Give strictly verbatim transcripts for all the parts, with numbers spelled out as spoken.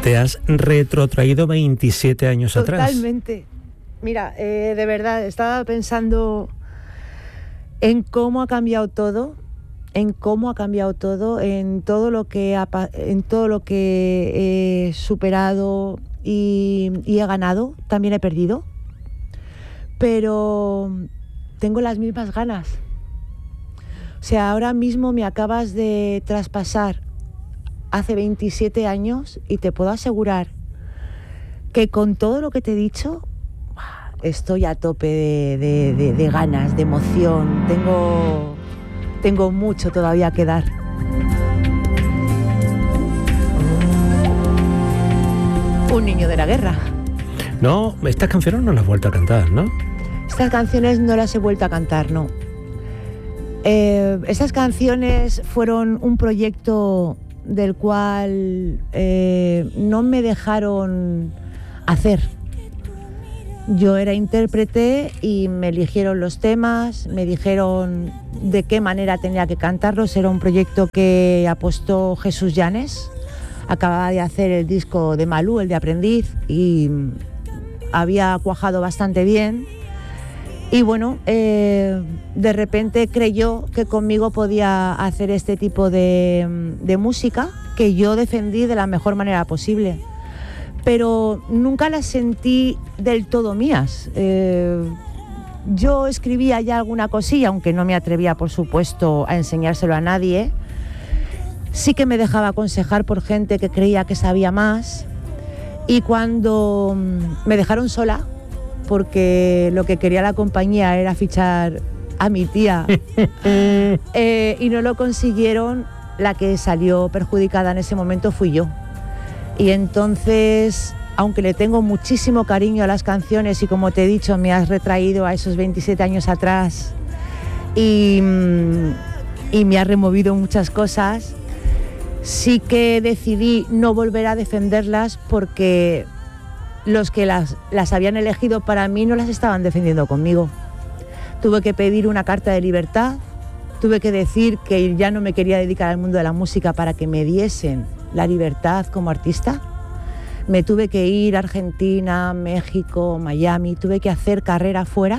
Te has retrotraído veintisiete años Totalmente. atrás. Totalmente. Mira, eh, de verdad, estaba pensando en cómo ha cambiado todo, en cómo ha cambiado todo, en todo lo que, ha, en todo lo que he superado y, y he ganado, también he perdido, pero tengo las mismas ganas. O sea, ahora mismo me acabas de traspasar hace veintisiete años y te puedo asegurar que con todo lo que te he dicho estoy a tope de, de, de, de ganas, de emoción. Tengo, tengo mucho todavía que dar. Un niño de la guerra. No, estas canciones no las has vuelto a cantar, ¿no? Estas canciones no las he vuelto a cantar, no. Eh, estas canciones fueron un proyecto del cual eh, no me dejaron hacer. Yo era intérprete y me eligieron los temas, me dijeron de qué manera tenía que cantarlos. Era un proyecto que apostó Jesús Llanes. Acababa de hacer el disco de Malú, el de Aprendiz, y había cuajado bastante bien. Y bueno, eh, de repente creyó que conmigo podía hacer este tipo de, de música que yo defendí de la mejor manera posible. Pero nunca las sentí del todo mías. Eh, yo escribía ya alguna cosilla, aunque no me atrevía, por supuesto, a enseñárselo a nadie. Sí que me dejaba aconsejar por gente que creía que sabía más. Y cuando me dejaron sola, porque lo que quería la compañía era fichar a mi tía, eh, y no lo consiguieron, la que salió perjudicada en ese momento fui yo. Y entonces, aunque le tengo muchísimo cariño a las canciones y como te he dicho, me has retraído a esos veintisiete años atrás y, y me has removido muchas cosas, sí que decidí no volver a defenderlas porque los que las, las habían elegido para mí no las estaban defendiendo conmigo. Tuve que pedir una carta de libertad, tuve que decir que ya no me quería dedicar al mundo de la música para que me diesen la libertad como artista. Me tuve que ir a Argentina, México, Miami, tuve que hacer carrera fuera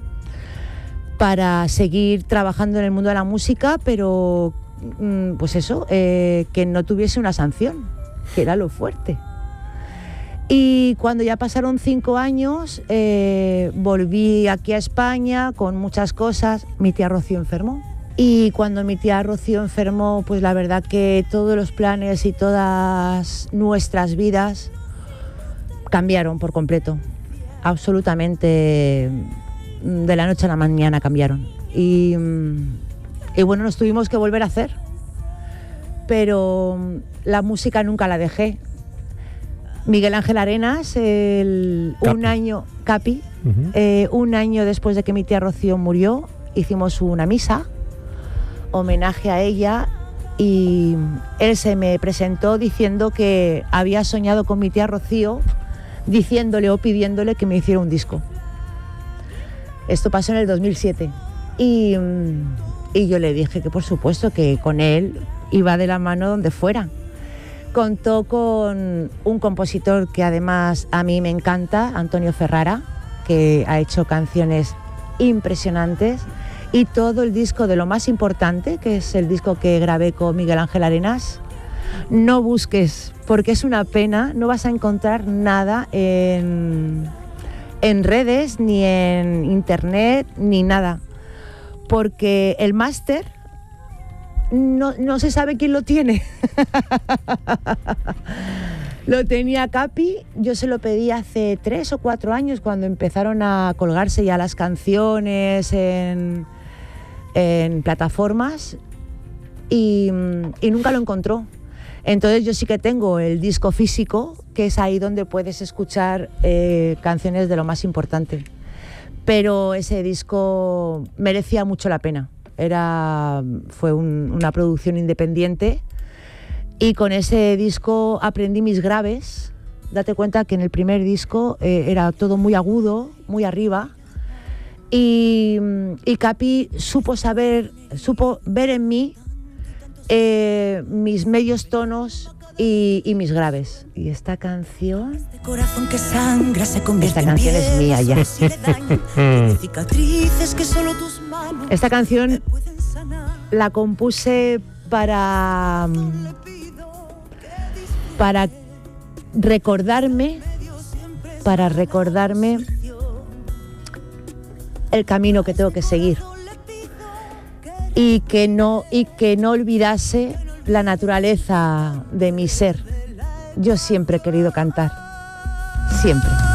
para seguir trabajando en el mundo de la música, pero pues eso, eh, que no tuviese una sanción, que era lo fuerte. Y cuando ya pasaron cinco años, eh, volví aquí a España con muchas cosas. Mi tía Rocío enfermó. Y cuando mi tía Rocío enfermó, pues la verdad que todos los planes y todas nuestras vidas cambiaron por completo. Absolutamente, de la noche a la mañana cambiaron. Y, y bueno, nos tuvimos que volver a hacer. Pero la música nunca la dejé. Miguel Ángel Arenas, el, un año, Capi, uh-huh. eh, un año después de que mi tía Rocío murió, hicimos una misa, homenaje a ella, y él se me presentó diciendo que había soñado con mi tía Rocío, diciéndole o pidiéndole que me hiciera un disco. Esto pasó en el dos mil siete. Y, y yo le dije que por supuesto que con él iba de la mano donde fuera. Contó con un compositor que además a mí me encanta, Antonio Ferrara, que ha hecho canciones impresionantes, y todo el disco de lo más importante, que es el disco que grabé con Miguel Ángel Arenas. No busques, porque es una pena, no vas a encontrar nada en, en redes, ni en internet, ni nada, porque el máster No, no se sabe quién lo tiene. Lo tenía Capi, yo se lo pedí hace tres o cuatro años cuando empezaron a colgarse ya las canciones en, en plataformas y, y nunca lo encontró. Entonces yo sí que tengo el disco físico, que es ahí donde puedes escuchar eh, canciones de lo más importante. Pero ese disco merecía mucho la pena. Era, fue un, una producción independiente y con ese disco aprendí mis graves. Date cuenta que en el primer disco eh, era todo muy agudo, muy arriba, y, y Capi supo saber, supo ver en mí eh, mis medios tonos y, y mis graves. Y esta canción... Este corazón que sangra se convierte Esta canción en es mía ya. tiene cicatrices que solo tus manos Esta canción pueden sanar. la compuse para... para recordarme, para recordarme el camino que tengo que seguir y que no, y que no olvidase la naturaleza de mi ser. Yo siempre he querido cantar, siempre.